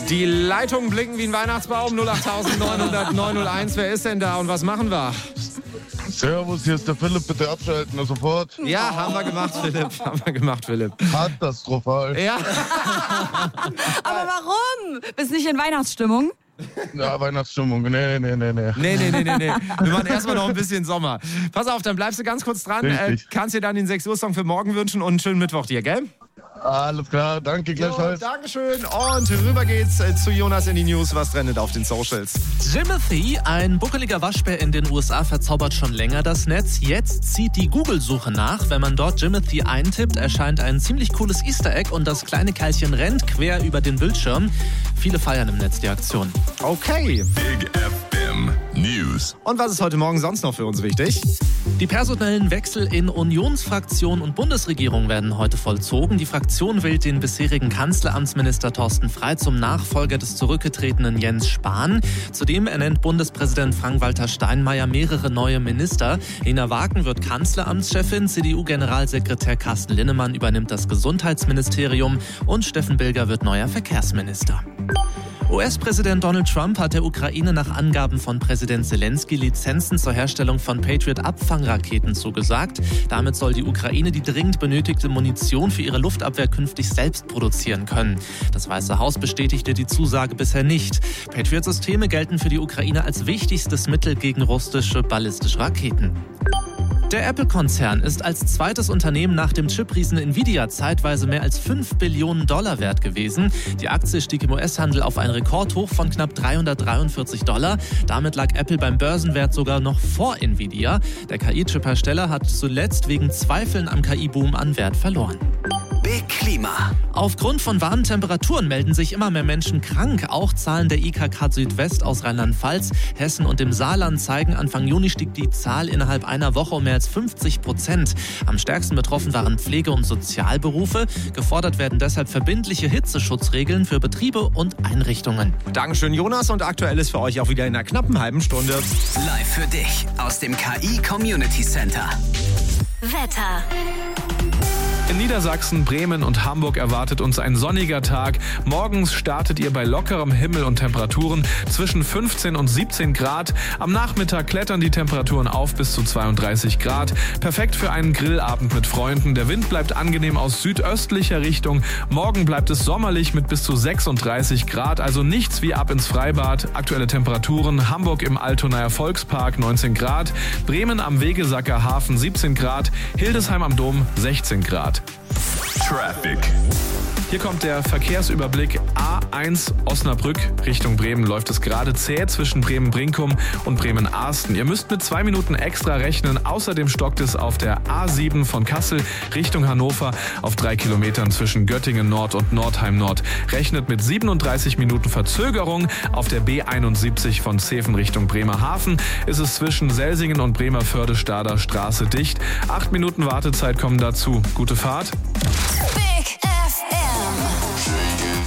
Die Leitungen blinken wie ein Weihnachtsbaum. 08900 901. Wer ist denn da und was machen wir? Servus, hier ist der Philipp, bitte abschalten, sofort. Ja, haben wir gemacht, Philipp. Katastrophal. Ja. Aber warum? Bist nicht in Weihnachtsstimmung? Ja, Weihnachtsstimmung, nee. Nee. Wir machen erstmal noch ein bisschen Sommer. Pass auf, dann bleibst du ganz kurz dran. Kannst dir dann den 6 Uhr Song für morgen wünschen und einen schönen Mittwoch dir, gell? Alles klar, danke, gleichfalls. Dankeschön. Und rüber geht's zu Jonas in die News. Was trendet auf den Socials? Jimothy, ein buckeliger Waschbär in den USA, verzaubert schon länger das Netz. Jetzt zieht die Google-Suche nach. Wenn man dort Jimothy eintippt, erscheint ein ziemlich cooles Easter Egg und das kleine Kerlchen rennt quer über den Bildschirm. Viele feiern im Netz die Aktion. Okay. Big FM News. Und was ist heute Morgen sonst noch für uns wichtig? Die personellen Wechsel in Unionsfraktion und Bundesregierung werden heute vollzogen. Die Fraktion wählt den bisherigen Kanzleramtsminister Thorsten Frey zum Nachfolger des zurückgetretenen Jens Spahn. Zudem ernennt Bundespräsident Frank-Walter Steinmeier mehrere neue Minister. Lena Wagen wird Kanzleramtschefin, CDU-Generalsekretär Carsten Linnemann übernimmt das Gesundheitsministerium und Steffen Bilger wird neuer Verkehrsminister. US-Präsident Donald Trump hat der Ukraine nach Angaben von Präsident Zelensky Lizenzen zur Herstellung von Patriot-Abfangraketen zugesagt. Damit soll die Ukraine die dringend benötigte Munition für ihre Luftabwehr künftig selbst produzieren können. Das Weiße Haus bestätigte die Zusage bisher nicht. Patriot-Systeme gelten für die Ukraine als wichtigstes Mittel gegen russische ballistische Raketen. Der Apple-Konzern ist als zweites Unternehmen nach dem Chip-Riesen Nvidia zeitweise mehr als $5 Billionen wert gewesen. Die Aktie stieg im US-Handel auf ein Rekordhoch von knapp $343. Damit lag Apple beim Börsenwert sogar noch vor Nvidia. Der KI-Chip-Hersteller hat zuletzt wegen Zweifeln am KI-Boom an Wert verloren. Big Klima. Aufgrund von warmen Temperaturen melden sich immer mehr Menschen krank. Auch Zahlen der IKK Südwest aus Rheinland-Pfalz, Hessen und dem Saarland zeigen, Anfang Juni stieg die Zahl innerhalb einer Woche um mehr als 50%. Am stärksten betroffen waren Pflege- und Sozialberufe. Gefordert werden deshalb verbindliche Hitzeschutzregeln für Betriebe und Einrichtungen. Dankeschön, Jonas. Und aktuell ist für euch auch wieder in einer knappen halben Stunde. Live für dich aus dem KI Community Center. Wetter. In Niedersachsen, Bremen und Hamburg erwartet uns ein sonniger Tag. Morgens startet ihr bei lockerem Himmel und Temperaturen zwischen 15 und 17 Grad. Am Nachmittag klettern die Temperaturen auf bis zu 32 Grad. Perfekt für einen Grillabend mit Freunden. Der Wind bleibt angenehm aus südöstlicher Richtung. Morgen bleibt es sommerlich mit bis zu 36 Grad, also nichts wie ab ins Freibad. Aktuelle Temperaturen: Hamburg im Altonaer Volkspark 19 Grad, Bremen am Wegesacker Hafen 17 Grad, Hildesheim am Dom 16 Grad. Traffic. Hier kommt der Verkehrsüberblick. A1 Osnabrück Richtung Bremen läuft es gerade zäh zwischen Bremen-Brinkum und Bremen-Arsten. Ihr müsst mit 2 Minuten extra rechnen. Außerdem stockt es auf der A7 von Kassel Richtung Hannover auf 3 Kilometern zwischen Göttingen Nord und Nordheim Nord. Rechnet mit 37 Minuten Verzögerung. Auf der B71 von Zeven Richtung Bremerhaven ist es zwischen Selsingen und Bremerförde-Stader Straße dicht. 8 Minuten Wartezeit kommen dazu. Gute Fahrt.